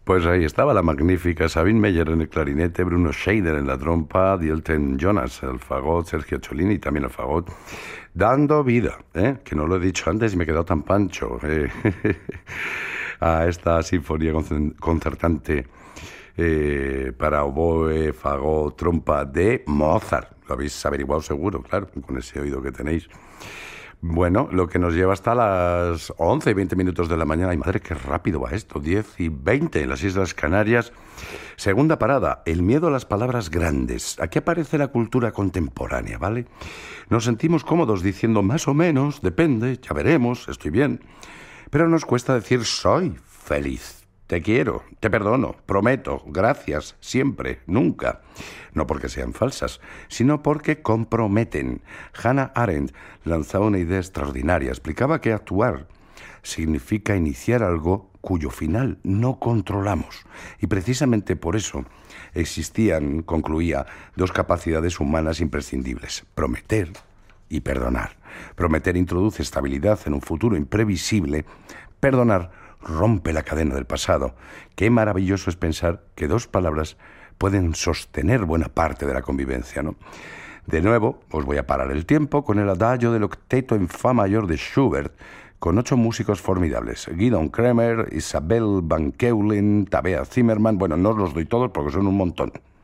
Pues ahí estaba la magnífica Sabine Meyer en el clarinete, Bruno Scheider en la trompa, Dielten Jonas el fagot, Sergio Cholini también el fagot, dando vida, que no lo he dicho antes y me he quedado tan pancho, a esta sinfonía concertante para oboe, fagot, trompa de Mozart. Lo habéis averiguado seguro, claro, con ese oído que tenéis. Bueno, lo que nos lleva hasta las 11 y 20 minutos de la mañana. Ay, madre, qué rápido va esto. 10 y 20 en las Islas Canarias. Segunda parada, el miedo a las palabras grandes. Aquí aparece la cultura contemporánea, ¿vale? Nos sentimos cómodos diciendo más o menos, depende, ya veremos, estoy bien. Pero nos cuesta decir soy feliz. Te quiero, te perdono, prometo, gracias, siempre, nunca. No porque sean falsas, sino porque comprometen. Hannah Arendt lanzaba una idea extraordinaria. Explicaba que actuar significa iniciar algo cuyo final no controlamos. Y precisamente por eso existían, concluía, dos capacidades humanas imprescindibles: prometer y perdonar. Prometer introduce estabilidad en un futuro imprevisible. Perdonar rompe la cadena del pasado. Qué maravilloso es pensar que dos palabras pueden sostener buena parte de la convivencia, ¿no? De nuevo, os voy a parar el tiempo con el adagio del octeto en fa mayor de Schubert, con 8 músicos formidables: Gideon Kremer, Isabel Van Keulen, Tabea Zimmerman. Bueno, no os los doy todos porque son un montón.